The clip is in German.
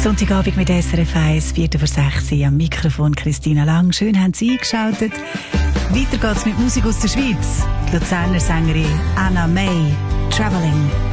Sonntagabend mit SRF 1, 5:45 am Mikrofon Christina Lang. Schön haben Sie eingeschaltet. Weiter geht's mit Musik aus der Schweiz. Die Luzerner Sängerin Anna May, Traveling.